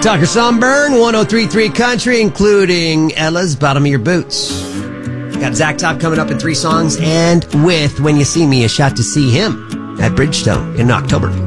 Dr. Sunburn, 103.3 Country, including Ella's Bottom of Your Boots. Got Zach Top coming up in 3 songs, and with When You See Me, a shot to see him at Bridgestone in October.